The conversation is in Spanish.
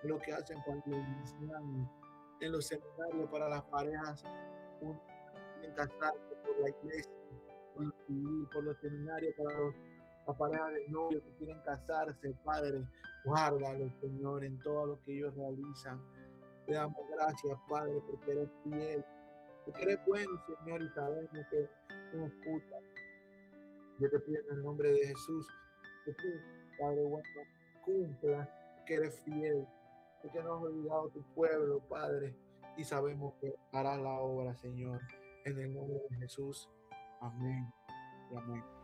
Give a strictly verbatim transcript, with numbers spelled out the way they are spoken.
en lo que hacen para los ancianos, en los seminarios para las parejas un- quieren casarse, por la iglesia, por lo civil, por los seminarios para los, las parejas de novios que quieren casarse, Padre. Guárdalo, Señor, en todo lo que ellos realizan. Te damos gracias, Padre, porque eres fiel, porque eres bueno, Señor, y sabemos que tú nos escuchas. Yo te pido en el nombre de Jesús que tú, Padre bueno, cumpla, que eres fiel, porque no has olvidado tu pueblo, Padre, y sabemos que harás la obra, Señor, en el nombre de Jesús. Amén y amén.